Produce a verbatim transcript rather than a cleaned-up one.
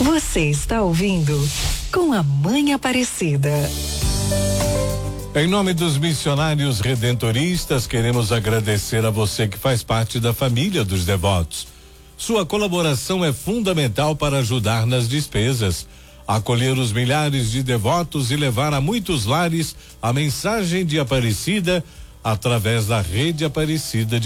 Você está ouvindo Com a Mãe Aparecida. Em nome dos missionários redentoristas, queremos agradecer a você que faz parte da família dos devotos. Sua colaboração é fundamental para ajudar nas despesas, acolher os milhares de devotos e levar a muitos lares a mensagem de Aparecida através da Rede Aparecida de